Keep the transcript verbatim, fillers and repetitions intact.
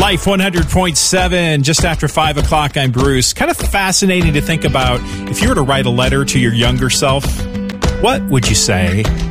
Life one hundred point seven, just after five o'clock, I'm Bruce. Kind of fascinating to think about if you were to write a letter to your younger self, what would you say?